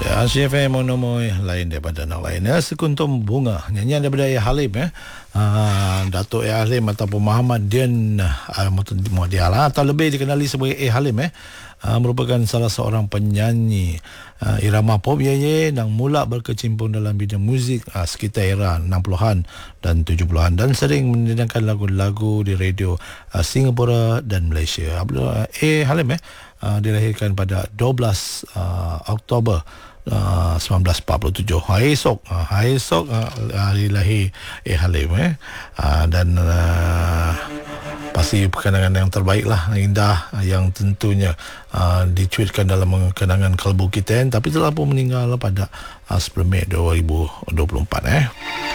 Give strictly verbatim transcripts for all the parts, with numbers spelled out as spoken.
Ya, Asia F M Monomoy lain daripada nak lain ya. Sekuntum Bunga, nyanyian daripada A. Halim ya. Uh, Datuk A. Halim ataupun Muhammad Dian uh, Muhdial atau lebih dikenali sebagai A. Halim ya. Uh, merupakan salah seorang penyanyi uh, irama pop ye yang mula berkecimpung dalam bidang muzik uh, sekitar era enam puluhan dan tujuh puluhan dan sering mendengarkan lagu-lagu di radio uh, Singapura dan Malaysia. A. Halim ya, uh, dilahirkan pada dua belas uh, Oktober Uh, sembilan belas empat puluh tujuh. Hari esok uh, Hari esok uh, hari lahir A. Halim eh? uh, Dan uh, pasti kenangan yang terbaik lah, indah, yang tentunya uh, dicuitkan dalam kenangan kalbu kita, tapi telah pun meninggal pada uh, sepuluh Mei dua ribu dua puluh empat eh.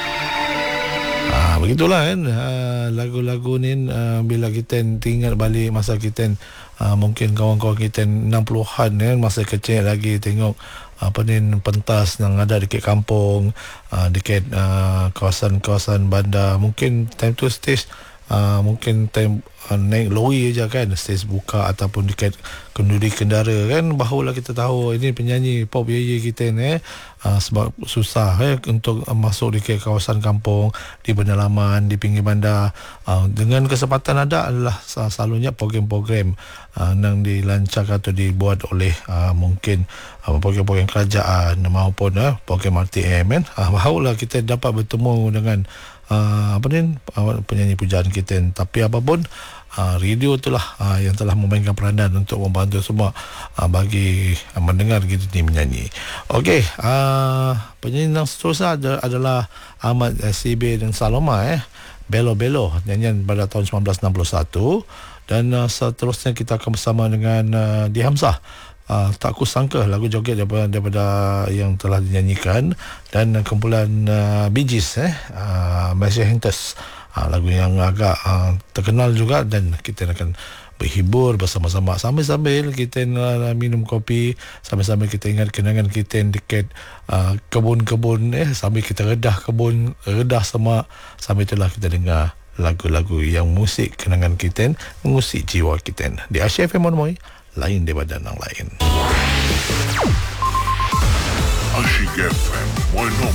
Ah, begitulah kan uh, lagu-lagu ni uh, bila kita ingat balik masa kita uh, mungkin kawan-kawan kita enam puluhan kan, masa kecil lagi tengok apa ni pentas yang ada dekat kampung, uh, dekat uh, kawasan-kawasan bandar, mungkin time tu stage uh, mungkin time uh, naik lori aja kan, stage buka ataupun dekat kenduri kendara kan, barulah kita tahu ini penyanyi pop ye kita ni eh. Uh, sebab susah eh, untuk uh, masuk di kawasan kampung, di pedalaman, di pinggir bandar. Uh, dengan kesempatan ada adalah uh, selalunya program-program uh, yang dilancarkan atau dibuat oleh uh, mungkin uh, program-program kerajaan maupun uh, program R T M kan. Uh, barulah kita dapat bertemu dengan uh, apa ni uh, penyanyi pujaan kita. Tapi apapun, Uh, radio itulah uh, yang telah memainkan peranan untuk membantu semua uh, bagi uh, mendengar kita ni menyanyi. Okey, uh, penyanyi yang seterusnya ad- adalah Ahmad uh, C B dan Saloma eh. Belo Belo, nyanyian pada tahun sembilan belas enam puluh satu, dan uh, seterusnya kita akan bersama dengan uh, Di Hamzah. Uh, tak ku sangka, lagu joget daripada, daripada yang telah dinyanyikan, dan uh, kumpulan uh, Bee Gees eh, uh, Malaysia Hunters. Ha, lagu yang agak uh, terkenal juga, dan kita akan berhibur bersama-sama sambil-sambil kita uh, minum kopi, sambil-sambil kita ingat kenangan kita dekat uh, kebun-kebun eh, sambil kita redah kebun, redah semak, sambil itulah kita dengar lagu-lagu yang musik kenangan kita, mengusik jiwa kita. Di Asia F M Monomoy, lain daripada yang lain. Asyik F M Monomoy.